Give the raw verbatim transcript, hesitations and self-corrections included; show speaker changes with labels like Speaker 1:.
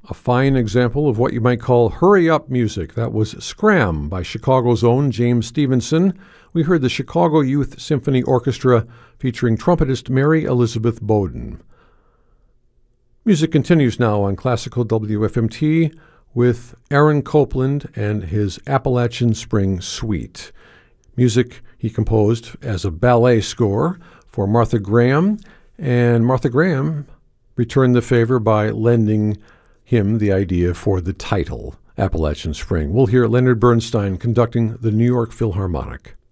Speaker 1: a fine example of what you might call hurry-up music. That was Scram by Chicago's own James Stevenson. We heard the Chicago Youth Symphony Orchestra featuring trumpetist Mary Elizabeth Bowden. Music continues now on Classical W F M T with Aaron Copland and his Appalachian Spring Suite. Music he composed as a ballet score for Martha Graham, and Martha Graham returned the favor by lending him the idea for the title, Appalachian Spring. We'll hear Leonard Bernstein conducting the New York Philharmonic.